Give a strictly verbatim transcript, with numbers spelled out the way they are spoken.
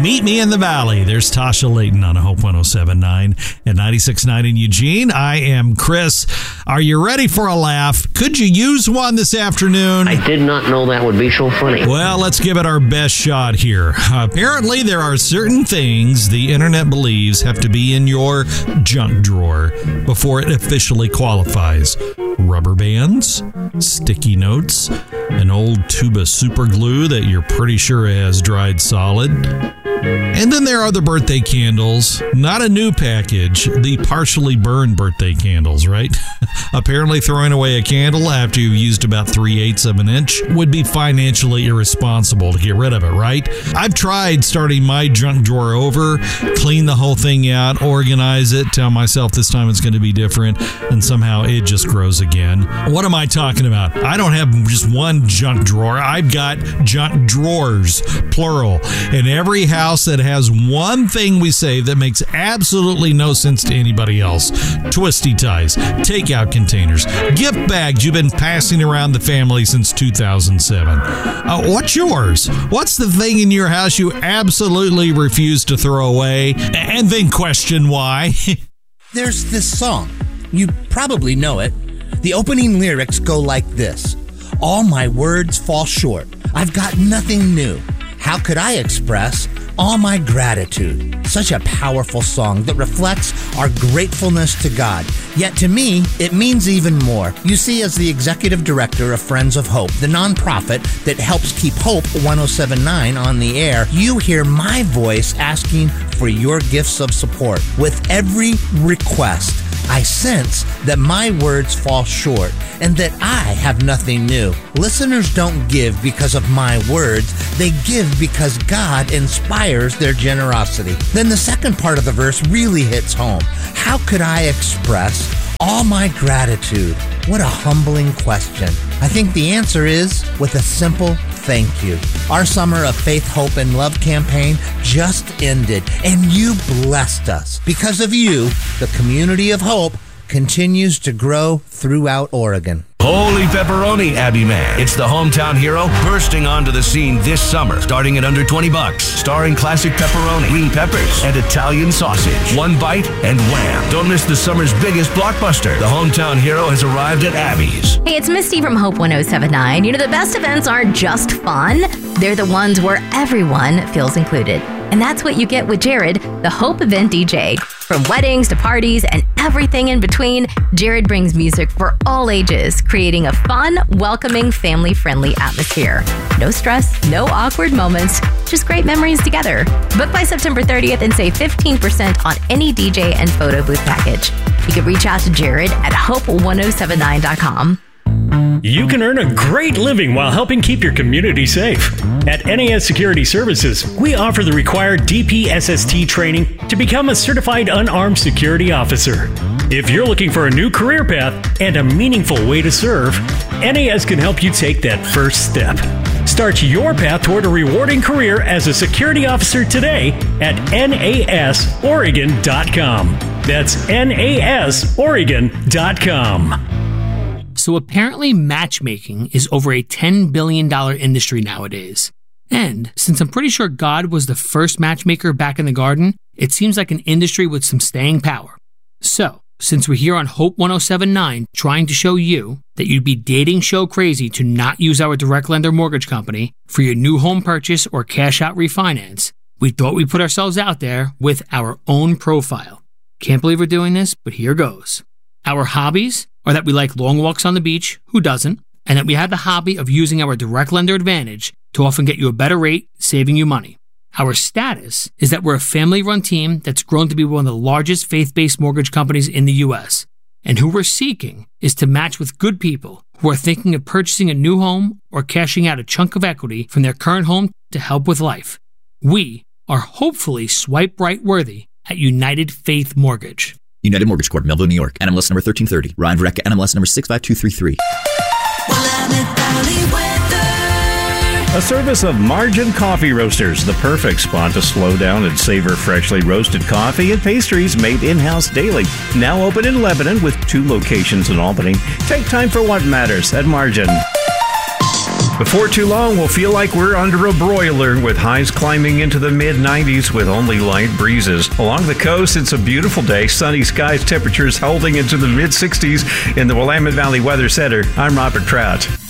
Meet Me in the Valley. There's Tasha Layton on Hope one oh seven point nine and ninety-six point nine in Eugene. I am Chris. Are you ready for a laugh? Could you use one this afternoon? I did not know that would be so funny. Well, let's give it our best shot here. Apparently, there are certain things the internet believes have to be in your junk drawer before it officially qualifies. Rubber bands, sticky notes, an old tube of super glue that you're pretty sure has dried solid. And then there are the birthday candles. Not a new package, the partially burned birthday candles, right? Apparently throwing away a candle after you've used about three-eighths of an inch would be financially irresponsible to get rid of it, right? I've tried starting my junk drawer over, clean the whole thing out, organize it, tell myself this time it's going to be different, and somehow it just grows again. What am I talking about? I don't have just one junk drawer. I've got junk drawers, plural, in every house that has one thing we say that makes absolutely no sense to anybody else. Twisty ties, takeout containers, gift bags you've been passing around the family since two thousand seven. Uh, what's yours? What's the thing in your house you absolutely refuse to throw away and then question why? There's this song. You probably know it. The opening lyrics go like this. All my words fall short. I've got nothing new. How could I express all my gratitude? Such a powerful song that reflects our gratefulness to God. Yet to me, it means even more. You see, as the executive director of Friends of Hope, the nonprofit that helps keep Hope one oh seven point nine on the air, you hear my voice asking for your gifts of support. With every request, I sense that my words fall short and that I have nothing new. Listeners don't give because of my words. They give because God inspires their generosity. Then the second part of the verse really hits home. How could I express all my gratitude? What a humbling question. I think the answer is with a simple thank you. Our Summer of Faith, Hope, and Love campaign just ended, and you blessed us. Because of you, the community of hope continues to grow throughout Oregon. Holy pepperoni, Abby Man. It's the hometown hero bursting onto the scene this summer, starting at under twenty bucks. Starring classic pepperoni, green peppers, and Italian sausage. One bite and wham. Don't miss the summer's biggest blockbuster. The hometown hero has arrived at Abby's. Hey, it's Misty from Hope one oh seven point nine. You know, the best events aren't just fun. They're the ones where everyone feels included. And that's what you get with Jared, the Hope event D J. From weddings to parties and everything in between, Jared brings music for all ages, creating a fun, welcoming, family-friendly atmosphere. No stress, no awkward moments, just great memories together. Book by September thirtieth and save fifteen percent on any D J and photo booth package. You can reach out to Jared at hope one oh seven nine dot com. You can earn a great living while helping keep your community safe. At N A S Security Services, we offer the required D P S S T training to become a certified unarmed security officer. If you're looking for a new career path and a meaningful way to serve, N A S can help you take that first step. Start your path toward a rewarding career as a security officer today at N A S Oregon dot com. That's N A S Oregon dot com. So apparently matchmaking is over a ten billion dollars industry nowadays. And since I'm pretty sure God was the first matchmaker back in the garden, it seems like an industry with some staying power. So, since we're here on Hope one oh seven point nine trying to show you that you'd be dating show crazy to not use our direct lender mortgage company for your new home purchase or cash out refinance, we thought we'd put ourselves out there with our own profile. Can't believe we're doing this, but here goes. Our hobbies are that we like long walks on the beach, who doesn't, and that we have the hobby of using our direct lender advantage to often get you a better rate, saving you money. Our status is that we're a family-run team that's grown to be one of the largest faith-based mortgage companies in the U S, and who we're seeking is to match with good people who are thinking of purchasing a new home or cashing out a chunk of equity from their current home to help with life. We are hopefully swipe right worthy at United Faith Mortgage. United Mortgage Corp, Melville, New York. N M L S number thirteen thirty. Ryan Verrecka, N M L S number six five two three three. A service of Margin Coffee Roasters, the perfect spot to slow down and savor freshly roasted coffee and pastries made in-house daily. Now open in Lebanon with two locations in Albany. Take time for what matters at Margin. Before too long, we'll feel like we're under a broiler with highs climbing into the mid nineties with only light breezes. Along the coast, it's a beautiful day. Sunny skies, temperatures holding into the mid sixties in the Willamette Valley Weather Center. I'm Robert Trout.